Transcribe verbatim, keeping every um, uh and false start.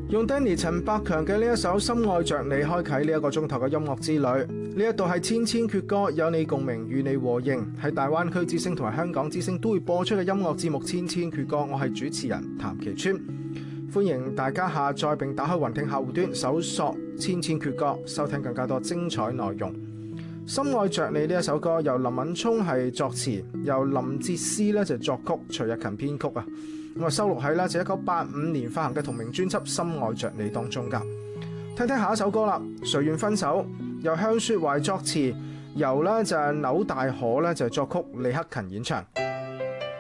用 Danny 陳百強嘅呢一首《深愛着你》開啟呢一個鐘頭嘅音樂之旅。呢一度係千千闕歌，有你共鳴，與你和應，喺大灣區之聲同埋香港之聲都會播出嘅音樂節目《千千闕歌》。我係主持人譚其川，歡迎大家下載並打開雲聽客戶端，搜索《千千闕歌》，收聽更加多精彩內容。《深愛着你》呢一首歌由林敏聰係作詞，由林哲思咧就作曲，徐日勤編曲啊。咁啊收錄喺啦，就一九八五年發行嘅同名專輯《深愛着你》當中噶。聽聽下一首歌啦，《誰願分手》由向雪懷作詞，由咧就係扭大可咧就作曲，李克勤演唱。